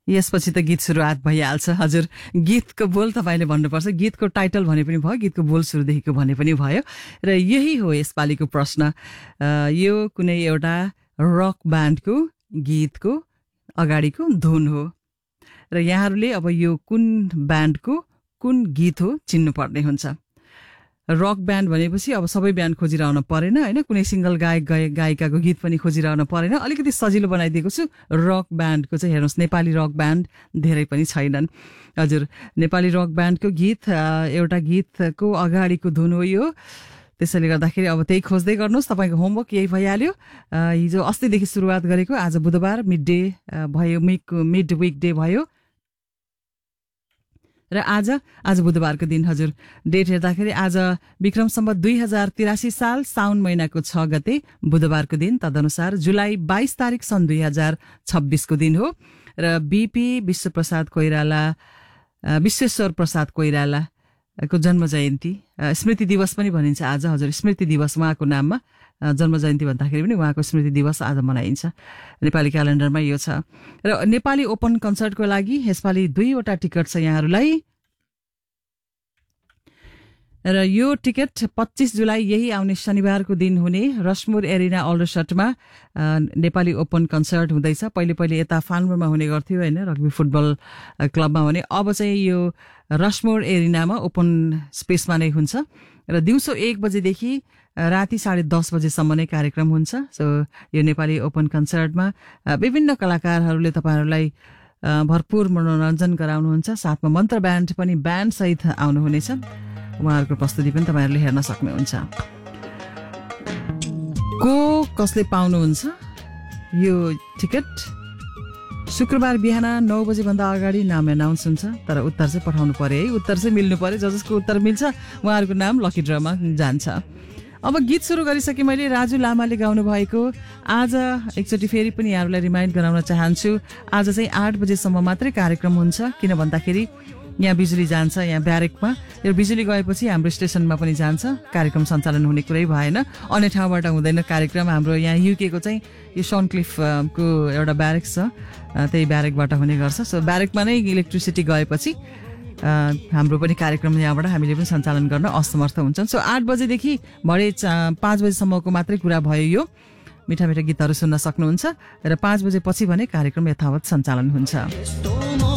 यसपछि त गीत सुरुवात भइहाल्छ हजुर गीतको बोल तपाईले भन्नुपर्छ गीतको टाइटल भने पनि भयो गीतको बोल सुरुदेखिको भने पनि भयो र यही हो यसपालिको प्रश्न यो कुनै एउटा रक ब्यान्डको गीतको अगाडिको धुन हो र यहाँहरूले अब यो कुन ब्यान्डको कुन गीत हो चिन्नु पर्ने हुन्छ रक ब्यान्ड भनेपछि अब सबै ब्यान्ड खोजिरहन परेन हैन कुनै सिंगल गायक गायिकाको गीत पनि खोजिरहन परेन अलिकति सजिलो बनाइदिएको छु रक ब्यान्डको चाहिँ हेर्नुस् नेपाली रक ब्यान्ड धेरै पनि छैनन् हजुर नेपाली रक ब्यान्डको गीत एउटा गीतको अगाडिको धुन हो यो त्यसैले गर्दाखेरि अब त्यही खोज्दै गर्नुस् तपाईको होमवर्क यही भइहाल्यो हिजो अस्तिदेखि सुरुवात गरेको आज बुधबार मिड डे भयो मिड विक डे भयो र आज बुधबारको दिन हजुर डेट हेर्दाखेरि आज विक्रम सम्वत 2083 साल साउन महिनाको 6 गते बुधबारको दिन तदनुसार जुलाई 22 तारिक सन् 2026 को दिन हो र बीपी विश्वेश्वर प्रसाद कोइराला को जन्म जयन्ती स्मृति दिवस पनि भनिन्छ आज हजुर स्मृति दिवस उहाँको नाममा जन्म जयन्ती भन्दाखेरि पनि उहाँको स्मृति दिवस आज मनाइन्छ नेपाली क्यालेन्डरमा यो छ र नेपाली ओपन कन्सर्टको लागि यसपालि 2 वटा टिकट छ यहाँहरूलाई र यो टिकट 25 जुलाई यही आउने शनिबारको दिन हुने रसमुर एरिना अल्डरसटमा नेपाली ओपन कन्सर्ट हुँदैछ पहिले यता फाल्मोरमा हुने गर्थ्यो हैन रग्बी फुटबल क्लबमा हुने अब चाहिँ यो रसमुर एरिनामा ओपन स्पेसमा नै हुन्छ र दिउँसो 1 बजेदेखि राति 10:30 बजेसम्म नै कार्यक्रम हुन्छ सो यो नेपाली ओपन कन्सर्टमा विभिन्न कलाकारहरूले तपाईहरुलाई भरपूर मनोरञ्जन गराउनुहुन्छ साथमा मन्त्र ब्यान्ड पनि ब्यान्ड सहित आउनुहुनेछ उहाँहरुको प्रस्तुति पनि तपाईहरुले हेर्न सक्नुहुन्छ कसले पाउनुहुन्छ यो टिकट शुक्रबार बिहान 9 बजे भन्दा अगाडि नाम अनाउन्स हुन्छ तर उत्तर चाहिँ पठाउनु पर्यो है उत्तर चाहिँ मिल्नु पर्यो जसको उत्तर मिल्छ उहाँहरुको नाम लकी ड्रमा जान्छ अब गीत सुरु गरिसके मैले राजु लामाले गाउनु भएको आज एकचोटी फेरि पनि यहाँहरुलाई रिमाइन्ड गराउन चाहन्छु आज चाहिँ 8 बजेसम्म मात्रै कार्यक्रम हुन्छ किन भन्दाखेरि यहाँ बिजुली जान्छ यहाँ ब्यारेकमा यो बिजुली गएपछि हाम्रो स्टेशनमा पनि जान्छ कार्यक्रम सञ्चालन हुने कुरै भएन अन्य ठाउँबाट हुँदैन कार्यक्रम हाम्रो यहाँ युके को चाहिँ यो सनक्लिफ को एउटा ब्यारेक छ त्यही ब्यारेकबाट हुने गर्छ सो ब्यारेकमा नै इलेक्ट्रिसिटी गएपछि हाम्रो पनि कार्यक्रम यहाँबाट हामीले पनि सञ्चालन गर्न असमर्थ हुन्छौं सो 8 बजेदेखि भरे 5 बजेसम्मको मात्रै कुरा भयो यो मिठा मिठा गीतहरू सुन्न सक्नुहुन्छ र 5 बजेपछि भने कार्यक्रम यथावत सञ्चालन हुन्छ